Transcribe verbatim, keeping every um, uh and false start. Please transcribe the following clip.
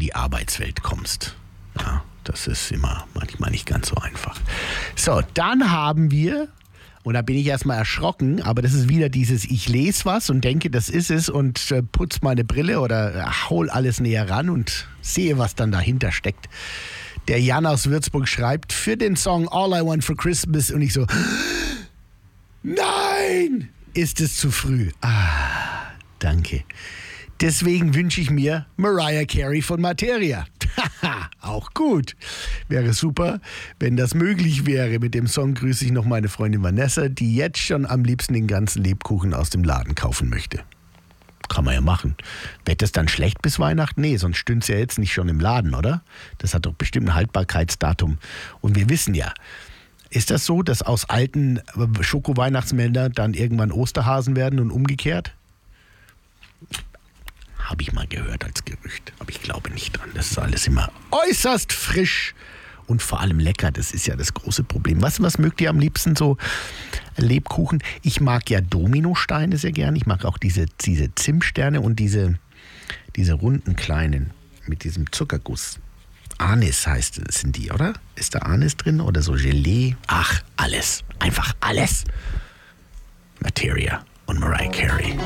die Arbeitswelt kommst. Ja, das ist immer manchmal nicht ganz so einfach. So, dann haben wir, und da bin ich erstmal erschrocken, aber das ist wieder dieses, ich lese was und denke, das ist es und äh, putz meine Brille oder äh, hol alles näher ran und sehe, was dann dahinter steckt. Der Jan aus Würzburg schreibt für den Song All I Want for Christmas und ich so, nein, ist es zu früh. Ah, danke. Deswegen wünsche ich mir Mariah Carey von Materia. Haha, auch gut. Wäre super, wenn das möglich wäre. Mit dem Song grüße ich noch meine Freundin Vanessa, die jetzt schon am liebsten den ganzen Lebkuchen aus dem Laden kaufen möchte. Kann man ja machen. Wird das dann schlecht bis Weihnachten? Nee, sonst stünde es ja jetzt nicht schon im Laden, oder? Das hat doch bestimmt ein Haltbarkeitsdatum. Und wir wissen ja, ist das so, dass aus alten Schoko-Weihnachtsmännern dann irgendwann Osterhasen werden und umgekehrt? Habe ich mal gehört als Gerücht, aber ich glaube nicht dran. Das ist alles immer äußerst frisch und vor allem lecker. Das ist ja das große Problem. Was, was mögt ihr am liebsten so? Lebkuchen? Ich mag ja Dominosteine sehr gern. Ich mag auch diese, diese Zimtsterne und diese, diese runden kleinen mit diesem Zuckerguss. Anis heißt es, sind die, oder? Ist da Anis drin oder so Gelee? Ach, alles. Einfach alles. Materia und Mariah Carey.